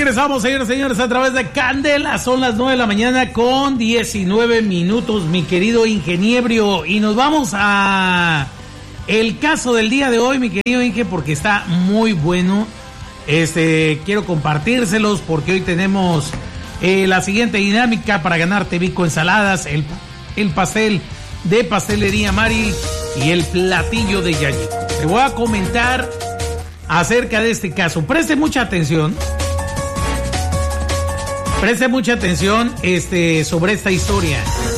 Regresamos, señores y señores, a través de Candela. Son las 9 de la mañana con 19 minutos, mi querido ingeniero. Y nos vamos a el caso del día de hoy, mi querido Inge, porque está muy bueno. Quiero compartírselos porque hoy tenemos la siguiente dinámica para ganarte Vico Ensaladas, el pastel de Pastelería Mari y el platillo de Yayito. Te voy a comentar acerca de este caso. Preste mucha atención. Preste mucha atención sobre esta historia.